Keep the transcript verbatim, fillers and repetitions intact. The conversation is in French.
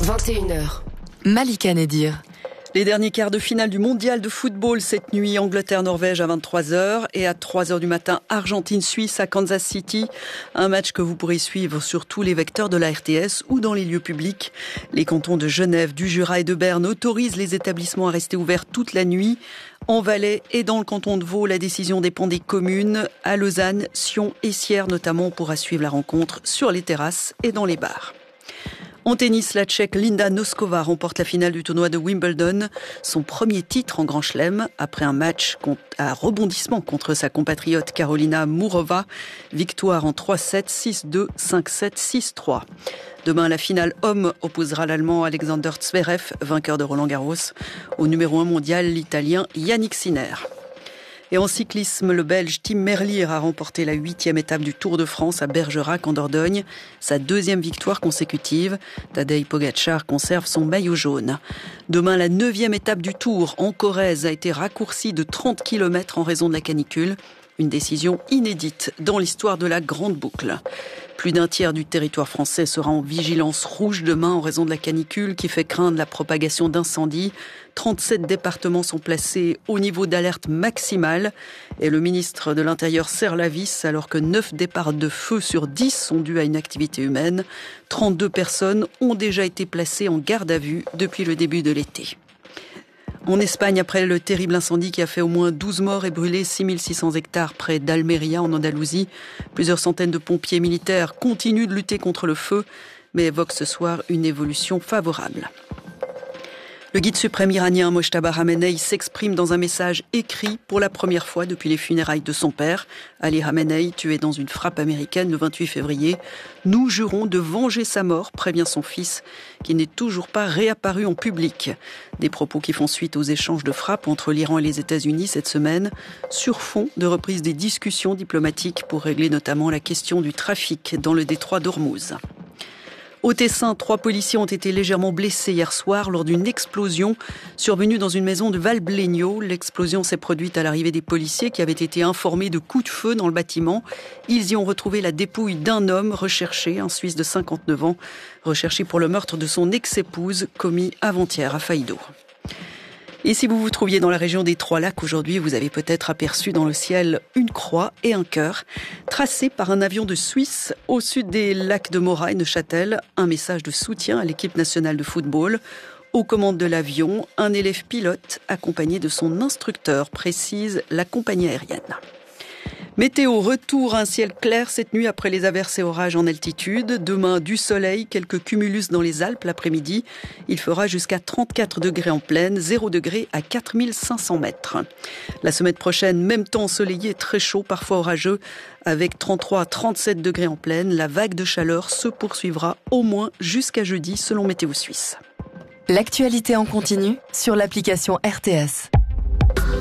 vingt et une heures. Malika Nedir. Les derniers quarts de finale du mondial de football cette nuit, Angleterre-Norvège à vingt-trois heures et à trois heures du matin, Argentine-Suisse à Kansas City. Un match que vous pourrez suivre sur tous les vecteurs de la R T S ou dans les lieux publics. Les cantons de Genève, du Jura et de Berne autorisent les établissements à rester ouverts toute la nuit. En Valais et dans le canton de Vaud, la décision dépend des communes. À Lausanne, Sion et Sierre notamment, on pourra suivre la rencontre sur les terrasses et dans les bars. En tennis, la Tchèque Linda Noskova remporte la finale du tournoi de Wimbledon, son premier titre en Grand Chelem, après un match à rebondissement contre sa compatriote Karolina Mourova. Victoire en trois sept, six deux, cinq sept, six trois. Demain, la finale homme opposera l'Allemand Alexander Zverev, vainqueur de Roland-Garros, au numéro un mondial, l'Italien Yannick Sinner. Et en cyclisme, le Belge Tim Merlier a remporté la huitième étape du Tour de France à Bergerac en Dordogne. Sa deuxième victoire consécutive. Tadej Pogačar conserve son maillot jaune. Demain, la neuvième étape du Tour en Corrèze a été raccourcie de trente kilomètres en raison de la canicule. Une décision inédite dans l'histoire de la Grande Boucle. Plus d'un tiers du territoire français sera en vigilance rouge demain en raison de la canicule qui fait craindre la propagation d'incendies. trente-sept départements sont placés au niveau d'alerte maximale. Et le ministre de l'Intérieur serre la vis alors que neuf départs de feu sur dix sont dus à une activité humaine. trente-deux personnes ont déjà été placées en garde à vue depuis le début de l'été. En Espagne, après le terrible incendie qui a fait au moins douze morts et brûlé six mille six cents hectares près d'Almeria en Andalousie, plusieurs centaines de pompiers militaires continuent de lutter contre le feu, mais évoquent ce soir une évolution favorable. Le guide suprême iranien Mojtaba Khamenei s'exprime dans un message écrit pour la première fois depuis les funérailles de son père, Ali Khamenei, tué dans une frappe américaine le vingt-huit février. « Nous jurons de venger sa mort », prévient son fils, qui n'est toujours pas réapparu en public. Des propos qui font suite aux échanges de frappes entre l'Iran et les États-Unis cette semaine, sur fond de reprise des discussions diplomatiques pour régler notamment la question du trafic dans le détroit d'Ormuz. Au Tessin, trois policiers ont été légèrement blessés hier soir lors d'une explosion survenue dans une maison de Valblegno. L'explosion s'est produite à l'arrivée des policiers qui avaient été informés de coups de feu dans le bâtiment. Ils y ont retrouvé la dépouille d'un homme recherché, un Suisse de cinquante-neuf ans, recherché pour le meurtre de son ex-épouse commis avant-hier à Faïdo. Et si vous vous trouviez dans la région des Trois-Lacs aujourd'hui, vous avez peut-être aperçu dans le ciel une croix et un cœur tracés par un avion de Suisse au sud des lacs de Morat et Neuchâtel. Un message de soutien à l'équipe nationale de football. Aux commandes de l'avion, un élève pilote accompagné de son instructeur, précise la compagnie aérienne. Météo, retour à un ciel clair cette nuit après les averses et orages en altitude. Demain, du soleil, quelques cumulus dans les Alpes l'après-midi. Il fera jusqu'à trente-quatre degrés en plaine, zéro degré à quatre mille cinq cents mètres. La semaine prochaine, même temps ensoleillé, très chaud, parfois orageux, avec trente-trois à trente-sept degrés en plaine. La vague de chaleur se poursuivra au moins jusqu'à jeudi, selon Météo Suisse. L'actualité en continu sur l'application R T S.